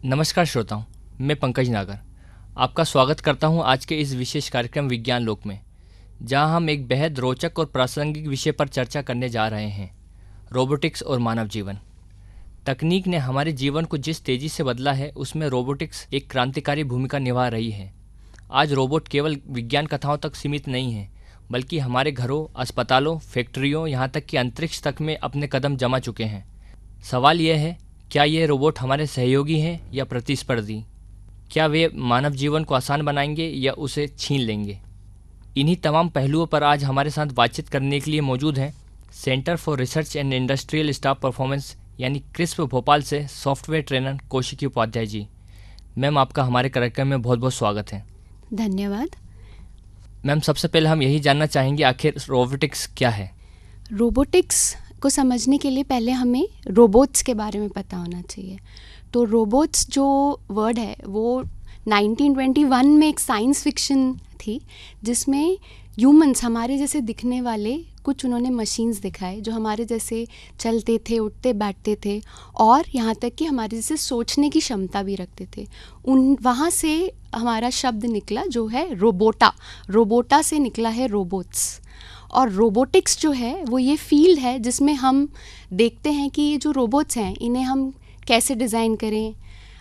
नमस्कार श्रोताओं, मैं पंकज नागर आपका स्वागत करता हूं आज के इस विशेष कार्यक्रम विज्ञान लोक में, जहां हम एक बेहद रोचक और प्रासंगिक विषय पर चर्चा करने जा रहे हैं, रोबोटिक्स और मानव जीवन। तकनीक ने हमारे जीवन को जिस तेज़ी से बदला है, उसमें रोबोटिक्स एक क्रांतिकारी भूमिका निभा रही है। आज रोबोट केवल विज्ञान कथाओं तक सीमित नहीं है, बल्कि हमारे घरों, अस्पतालों, फैक्ट्रियों, यहाँ तक कि अंतरिक्ष तक में अपने कदम जमा चुके हैं। सवाल यह है, क्या ये रोबोट हमारे सहयोगी हैं या प्रतिस्पर्धी? क्या वे मानव जीवन को आसान बनाएंगे या उसे छीन लेंगे? इन्हीं तमाम पहलुओं पर आज हमारे साथ बातचीत करने के लिए मौजूद हैं centre for research and industrial staff performance यानी क्रिस्प भोपाल से software trainer Kaushiki Upadhyay ji. Ma'am, आपका हमारे कार्यक्रम में बहुत बहुत स्वागत है। धन्यवाद। मैम, सबसे पहले हम यही जानना चाहेंगे, आखिर रोबोटिक्स क्या है? रोबोटिक्स को समझने के लिए पहले हमें रोबोट्स के बारे में पता होना चाहिए। तो रोबोट्स जो वर्ड है वो 1921 में एक साइंस फिक्शन थी, जिसमें ह्यूमंस, हमारे जैसे दिखने वाले कुछ उन्होंने मशीन्स दिखाए जो हमारे जैसे चलते थे, उठते बैठते थे और यहाँ तक कि हमारे जैसे सोचने की क्षमता भी रखते थे। वहाँ से हमारा शब्द निकला जो है रोबोटा। रोबोटा से निकला है रोबोट्स। और रोबोटिक्स जो है वो ये फील्ड है जिसमें हम देखते हैं कि ये जो रोबोट्स हैं इन्हें हम कैसे डिज़ाइन करें,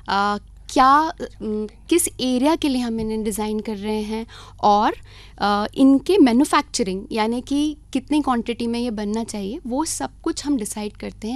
किस एरिया के लिए हम इन्हें डिज़ाइन कर रहे हैं और इनके मैन्युफैक्चरिंग यानी कि कितनी क्वांटिटी में ये बनना चाहिए, वो सब कुछ हम डिसाइड करते हैं